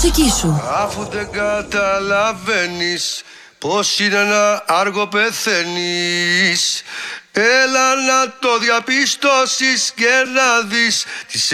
μουσική σου. Αφού δεν καταλαβαίνεις πως είναι να άργο πεθαίνεις, έλα να το διαπιστώσεις και να δεις τις